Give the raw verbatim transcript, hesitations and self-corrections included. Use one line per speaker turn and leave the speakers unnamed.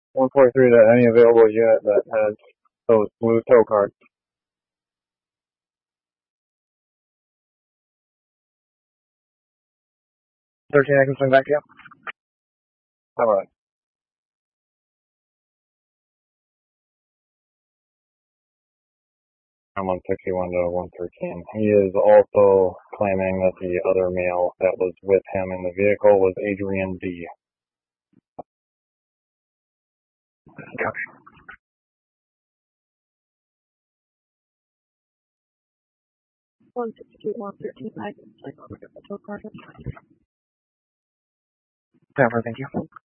one forty-three to any available unit that has those blue tow cards. thirteen, I can swing back to you. Alright. I'm one sixty-one to one thirteen. He is also claiming that the other male that was with him in the vehicle was Adrian D. Copy. one sixty-two, one thirteen, I can swing over to the tow card. Thank you.